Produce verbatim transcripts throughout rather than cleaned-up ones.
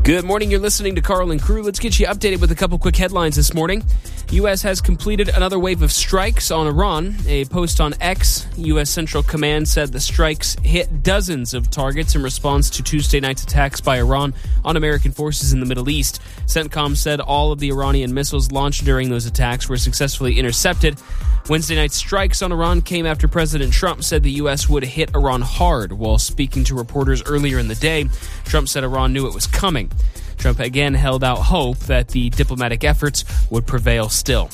Good morning. You're listening to Carl and Crew. Let's get you updated with a couple quick headlines this morning. U S has completed another wave of strikes on Iran. A post on X, U S Central Command said the strikes hit dozens of targets in response to Tuesday night's attacks by Iran on American forces in the Middle East. CENTCOM said all of the Iranian missiles launched during those attacks were successfully intercepted. Wednesday night's strikes on Iran came after President Trump said the U S would hit Iran hard. While speaking to reporters earlier in the day, Trump said Iran knew it was coming. Trump again held out hope that the diplomatic efforts would prevail still.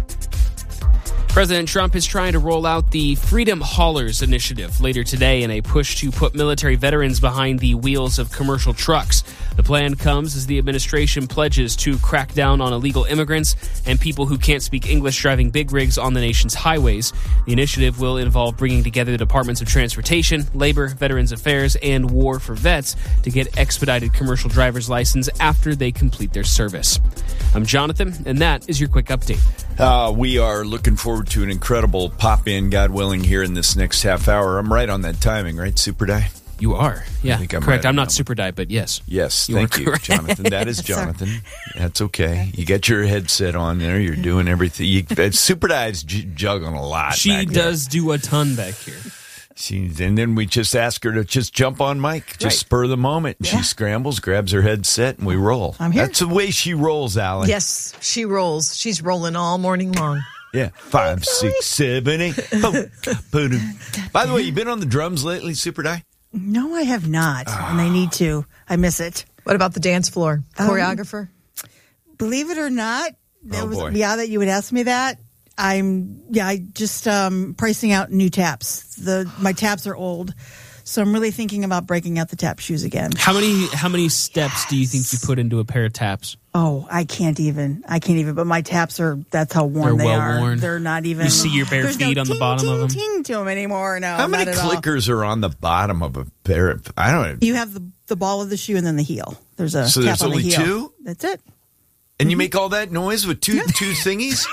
President Trump is trying to roll out the Freedom Haulers initiative later today in a push to put military veterans behind the wheels of commercial trucks. The plan comes as the administration pledges to crack down on illegal immigrants and people who can't speak English driving big rigs on the nation's highways. The initiative will involve bringing together the Departments of Transportation, Labor, Veterans Affairs, and War for Vets to get expedited commercial driver's license after they complete their service. I'm Jonathan, and that is your quick update. Uh, we are looking forward to an incredible pop-in, God willing, here in this next half hour. I'm right on that timing, right, Super Die? You are. Yeah, I think I'm correct. right I'm not that Super Die, but yes. Yes, you thank you, correct. Jonathan. That is Jonathan. That's okay. You got your headset on there. You're doing everything. You, Super Die's j- juggling a lot. She back does there. do a ton back here. She, and then we just ask her to just jump on mic, just Right. spur the moment. Yeah. She scrambles, grabs her headset, and we roll. I'm here. That's the way she rolls, Allie. Yes, she rolls. She's rolling all morning long. Yeah, five, six, seven, eight. Boom, boom. By the way, you been on the drums lately, Super Die? No, I have not, and I need to. I miss it. What about the dance floor? Um, Choreographer? Believe it or not, that Oh, was boy. yeah that you would ask me that. I'm yeah, I just um pricing out new taps. The my taps are old. So I'm really thinking about breaking out the tap shoes again. How many how many steps do you think you put into a pair of taps? Oh, I can't even. I can't even. But my taps are, that's how worn They're they well are. worn. They're not even. You see your bare there's feet no on the ting, bottom ting, of them? ting to them anymore. No, How many not at all. clickers are on the bottom of a pair of, I don't know. You have the, the ball of the shoe and then the heel. There's a So tap there's on the only heel. two? That's it. And you make all that noise with two two thingies?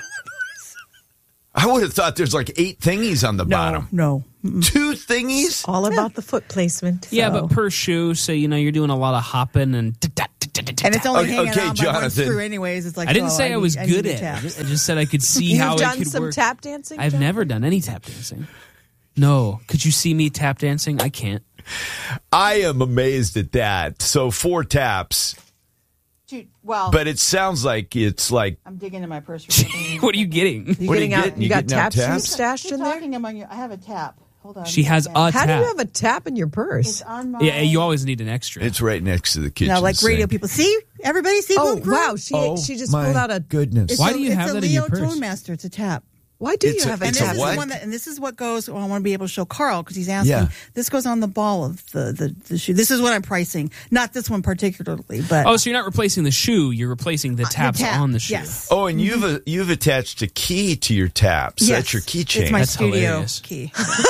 I would have thought there's like eight thingies on the No, bottom. no. Two thingies? All about the foot placement. Yeah, So- but per shoe, so you know you're doing a lot of hopping and. And it's only Okay, hanging okay, out by one Jonathan. screw anyways. It's like, I didn't oh, say I, need- was I good need at taps. it. I just said I could see You've how it done could some work. tap dancing? I've John? never done any tap dancing. No. Could you see me tap dancing? I can't. I am amazed at that. So four taps, Dude, well, but it sounds like it's like, I'm digging in my purse. For something. What are you getting? You What are you getting out? getting? You, You got getting out tap shoes taps? stashed Keep in there? talking among you. I have a tap. Hold on. She has a How tap. do you have a tap in your It's purse? on my. Yeah, you always need an extra. it's right next to the kitchen No, like radio sink. people. See, everybody see. Oh, Boom Crew? wow. She Oh, she just my pulled out a. goodness. It's Why a, do you it's have a that in Leo your purse? Tone Master. It's a tap. Why do It's you a- have a And It's this a is what? the one that, and this is what goes. Oh, I want to be able to show Carl because he's asking. Yeah. This goes on the ball of the, the the shoe. This is what I'm pricing. Not this one particularly, but Oh, so you're not replacing the shoe, you're replacing the taps tap. on the shoe. Yes. Oh, and you've uh, you've attached a key to your taps. Yes. That's your keychain. It's my That's studio hilarious. key.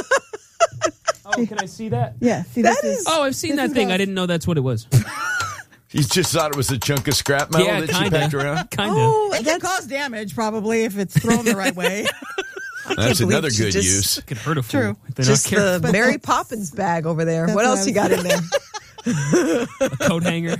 Oh, can I see that? Yeah. See, That this is- Oh, I've seen This that is thing. how- I didn't know that's what it was. You just thought it was a chunk of scrap metal Yeah, that you kinda. packed around? Kind of. Oh, It can that's cause damage probably if it's thrown the right way. That's believe another she good just- use. Could hurt a fool. True. If they're just not careful. the Mary Poppins bag over there. That's What what else I you got was- in there? A coat hanger.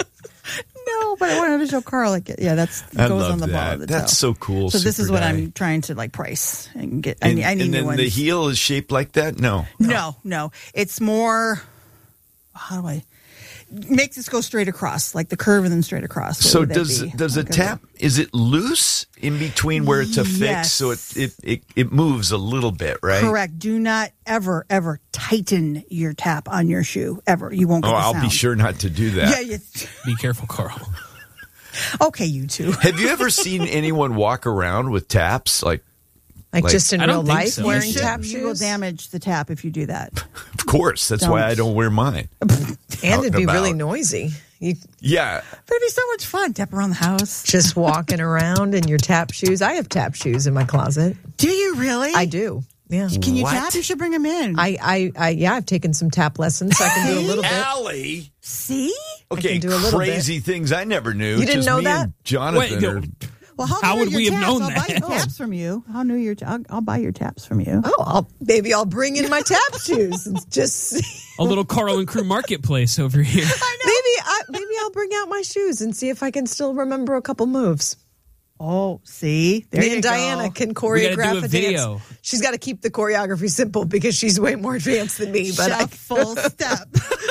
No, but I wanted to show Carl. Like, yeah, that's I goes love on the ball that. of the That's toe. so cool. So this is Super what Die. I'm trying to like price and get. I And, need, I need and new then ones. the heel is shaped like that? No. No, no, it's more. How do I make this go straight across, like the curve and then straight across? What So would that does be? does a Like tap, is it loose in between where it's a fix? Yes. So it, it, it, it moves a little bit, right? Correct. Do not ever ever tighten your tap on your shoe ever. You won't Oh, get the I'll sound. be sure not to do that. Yeah. You, Be careful, Carl. okay, you two. Have you ever seen anyone walk around with taps? Like, Like, Like- just in I real don't think life, so. wearing You tap You will shoes? damage the tap if you do that. of course. That's why Don't. I don't wear mine. And it'd be about. really noisy. You Yeah. But it'd be so much fun. Tap around the house. just walking around in your tap shoes. I have tap shoes in my closet. Do you really? I do. Yeah. Can you What? tap? You should bring them in. I, I, I, yeah, I've taken some tap lessons. So I can do a little bit. Allie. See? Okay, can do a little crazy things I never knew. You didn't Just know me that? and Jonathan Wait, no. are- Well, how, How new are would your we have taps? known I'll buy that? your taps from you. How new your? I'll, I'll buy your taps from you. Oh, I'll, maybe I'll bring in my tap shoes and just see. A little Carl and Crew marketplace over here. Maybe I, what? Maybe I'll bring out my shoes and see if I can still remember a couple moves. Oh, see? There Me you and go. Diana can We gotta choreograph do a a video. dance. She's got to keep the choreography simple because she's way more advanced than me. But I, Shuffle step.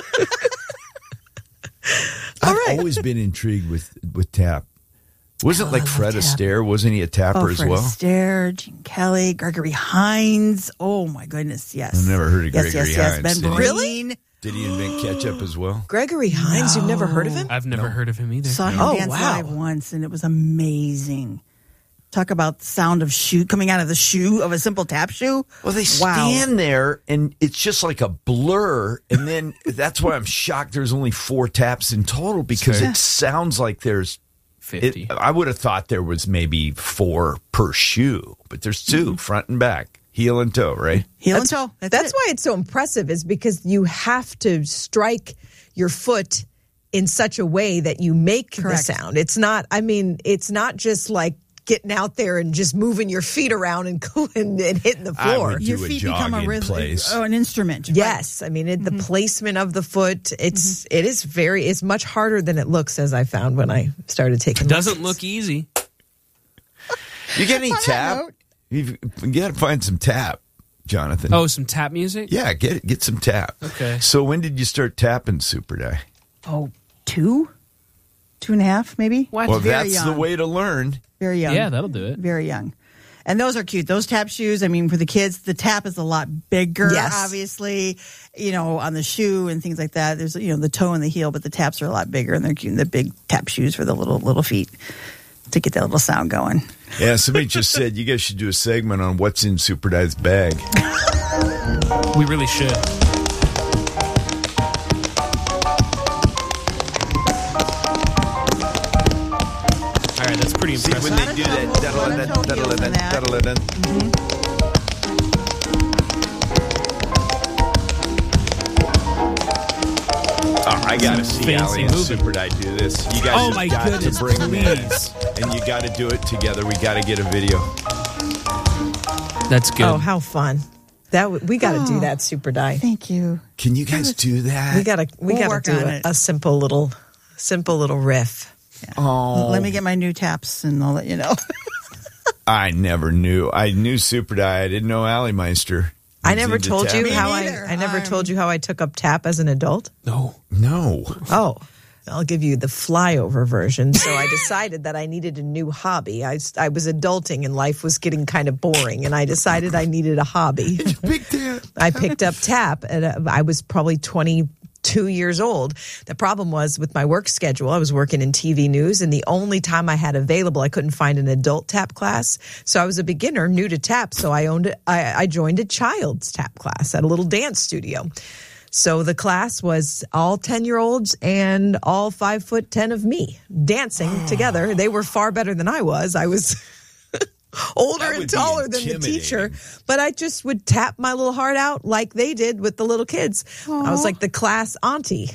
I've All right. always been intrigued with with tap. Wasn't Oh, like I love Fred tap. Astaire? Wasn't he a tapper Oh, as Fred well? Astaire, Gene Kelly, Gregory Hines. Oh, my goodness, yes. I've never heard of yes, Gregory yes, yes. Hines. Ben Did he? Breen. Did he invent ketchup as well? Gregory Hines, you've never heard of him? I've never heard of him either. Saw him Oh, dance wow. live once, and it was amazing. Talk about the sound of shoe coming out of the shoe of a simple tap shoe. Well, they Wow. stand there, and it's just like a blur. And then that's why I'm shocked there's only four taps in total because Fair. it sounds like there's. fifty. It, I would have thought there was maybe four per shoe, but there's two, Mm-hmm. front and back, heel and toe, right? Heel and toe. That's, That's it. why it's so impressive, is because you have to strike your foot in such a way that you make Correct. the sound. It's not, I mean, it's not just like getting out there and just moving your feet around and, and, and hitting the I floor. would do Your a feet jog become a in rhythm, place. oh, an instrument. right. Yes, I mean it, the placement of the foot. It's it is very it's much harder than it looks, as I found when I started taking. Doesn't lessons. look easy. You get any On that tap? note- You've, you got to find some tap, Jonathan. Oh, some tap music? yeah, get get some tap. Okay. So when did you start tapping Super Die? Oh, two? Two and a half, maybe? What? Well, Very that's the young. way to learn. Very young. Yeah, that'll do it. Very young. And those are cute. Those tap shoes, I mean, for the kids, the tap is a lot bigger, Yes. obviously, you know, on the shoe and things like that. There's, you know, the toe and the heel, but the taps are a lot bigger, and they're cute. The big tap shoes for the little little feet to get that little sound going. Yeah, somebody just said you guys should do a segment on what's in Super Die's bag. We really should. All right, that's pretty See, impressive. when they do that, Lot of toe- lot of toe heels in that. da-da-da-da-da-da-da. Oh, I gotta see Fancy Allie and movie. Super Die do this. You guys Oh have my got goodness, to bring please. this, and you got to do it together. We got to get a video. That's good. Oh, how fun! That w- we got to do Oh. that, Super Die. Thank you. Can you guys do that? We got to we We'll got work to do on a, it. a simple little simple little riff. Oh, Let me get my new taps, and I'll let you know. I never knew. I knew Super Die. I didn't know Allie Meister. I was never into told you tapping. how I neither. I never I'm- told you how I took up tap as an adult. No. No. Oh, I'll give you the flyover version. So I decided that I needed a new hobby. I, I was adulting and life was getting kind of boring, and I decided I needed a hobby. Big tap. I picked up tap, and uh, I was probably twenty-two years old. The problem was with my work schedule. I was working in T V news, and the only time I had available, I couldn't find an adult tap class. So I was a beginner, new to tap. So I owned it. I, I joined a child's tap class at a little dance studio. So the class was all ten-year-olds and all five foot ten of me dancing together. They were far better than I was. I was older That and would be taller than the teacher, intimidating. but I just would tap my little heart out like they did with the little kids. I was like the class auntie.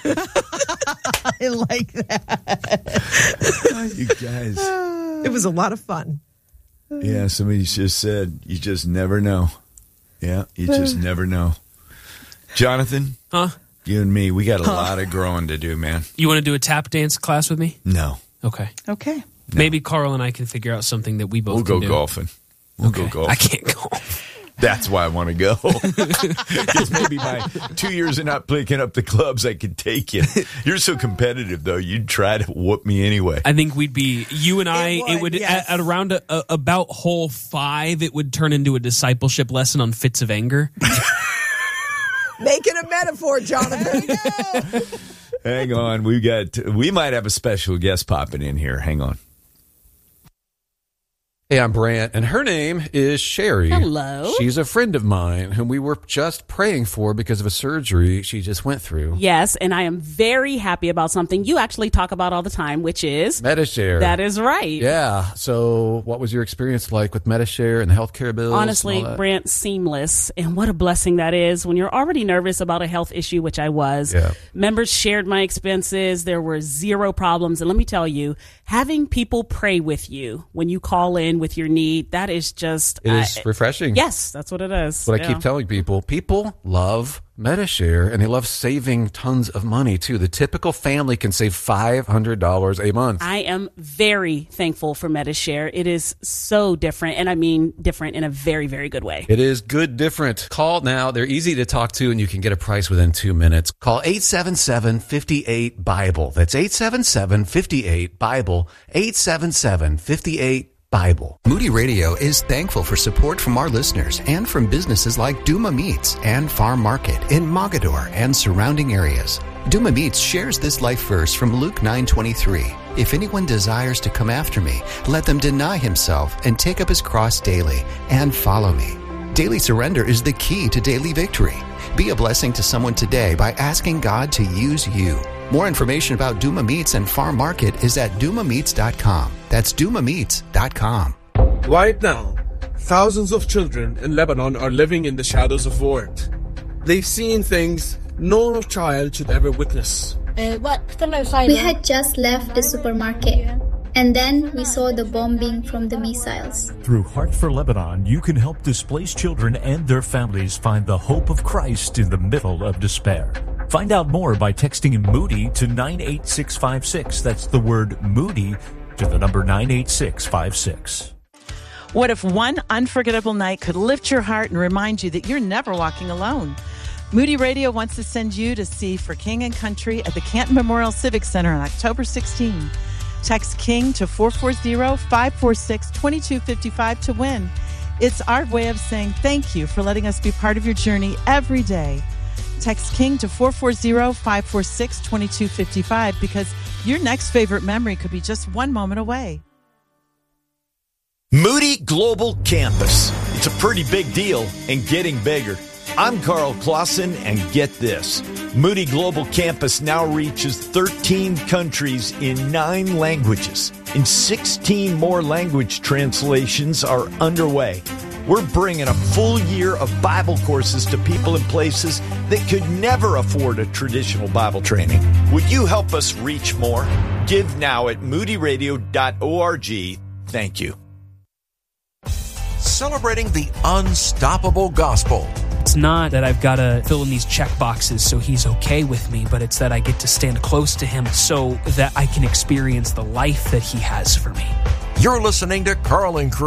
I like that. You guys. It was a lot of fun. Yeah, somebody just said, you just never know. Yeah, you just never know. Jonathan, Huh? you and me, we got a lot of growing to do, man. You want to do a tap dance class with me? No. Okay. Okay. Maybe Carl and I can figure out something that we both We'll can go do. golfing. We'll go Okay. golfing. I can't go. That's why I want to go. Because maybe by two years of not picking up the clubs, I could take you. You're so competitive, though. You'd try to whoop me anyway. I think we'd be you and I. It would, would, yes. at, at around a, a, about hole five, it would turn into a discipleship lesson on fits of anger. Make it a metaphor, Jonathan. Hang on. We got. We might have a special guest popping in here. Hang on. Hey, I'm Brant, and her name is Sherry. Hello. She's a friend of mine whom we were just praying for because of a surgery she just went through. Yes, and I am very happy about something you actually talk about all the time, which is Metashare. that is right. Yeah. So what was your experience like with Metashare and the healthcare bills? Honestly, and all that? Brent, seamless. And what a blessing that is when you're already nervous about a health issue, which I was. Yeah. Members shared my expenses. There were zero problems. And let me tell you, having people pray with you when you call in line with your need. That is just... It is uh, refreshing. Yes, that's what it is. What yeah. I keep telling people, people love MediShare, and they love saving tons of money, too. The typical family can save five hundred dollars a month. I am very thankful for MediShare. It is so different, and I mean different in a very, very good way. It is good different. Call now. They're easy to talk to, and you can get a price within two minutes. Call eight seven seven, five eight, Bible. That's eight seven seven, five eight, Bible. eight seven seven, five eight, Bible. Moody Radio is thankful for support from our listeners and from businesses like Duma Meats and Farm Market in Mogador and surrounding areas. Duma Meats shares this life verse from Luke nine twenty-three. If anyone desires to come after me, let them deny himself and take up his cross daily and follow me. Daily surrender is the key to daily victory. Be a blessing to someone today by asking God to use you. More information about Duma Meats and Farm Market is at duma meats dot com. That's duma meats dot com. Right now, thousands of children in Lebanon are living in the shadows of war. They've seen things no child should ever witness. We had just left the supermarket, and then we saw the bombing from the missiles. Through Heart for Lebanon, you can help displaced children and their families find the hope of Christ in the middle of despair. Find out more by texting Moody to nine eight six five six. That's the word Moody to the number nine eight six five six. What if one unforgettable night could lift your heart and remind you that you're never walking alone? Moody Radio wants to send you to see For King and Country at the Canton Memorial Civic Center on October sixteenth. Text KING to four four zero, five four six, two two five five to win. It's our way of saying thank you for letting us be part of your journey every day. Text KING to four four zero, five four six, two two five five because your next favorite memory could be just one moment away. Moody Global Campus. It's a pretty big deal and getting bigger. I'm Carl Clausen, and get this. Moody Global Campus now reaches thirteen countries in nine languages, and sixteen more language translations are underway. We're bringing a full year of Bible courses to people in places that could never afford a traditional Bible training. Would you help us reach more? Give now at moody radio dot org. Thank you. Celebrating the unstoppable gospel. It's not that I've got to fill in these check boxes so he's okay with me, but it's that I get to stand close to him so that I can experience the life that he has for me. You're listening to Carl and Crew.